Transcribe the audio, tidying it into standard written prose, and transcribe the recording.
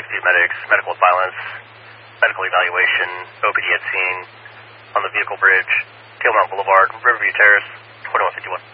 medics, medical violence, medical evaluation, OPD at scene on the vehicle bridge, Tailmount Boulevard, Riverview Terrace, 2151.